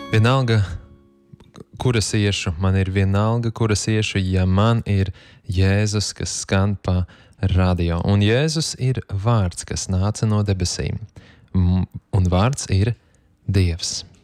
Vienalga, kur es iešu, man ir vienalga, kur es iešu, ja man ir Jēzus, kas skan pa radio. Un Jēzus ir vārds, kas nāca no debesīm. Un vārds ir Dievs.